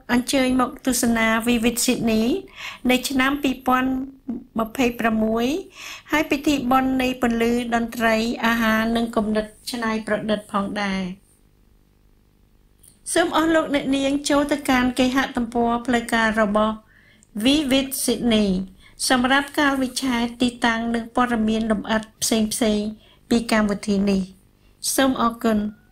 អញ្ជើញមកទស្សនា Vivid Sydney នៅឆ្នាំ2026ហើយពិធីបុណ្យនៃពន្លឺតន្ត្រីអាហារនិងគំនិតច្នៃប្រឌិតផងដែរសូមអស់លោកអ្នកនាងចូលទៅកាន់គេហទំព័រផ្លូវការរបស់ Vivid Sydney សម្រាប់ការវិឆេទទីតាំងនិងព័ត៌មានលម្អិតផ្សេងៗពីកម្មវិធីនេះសូមអរគុណ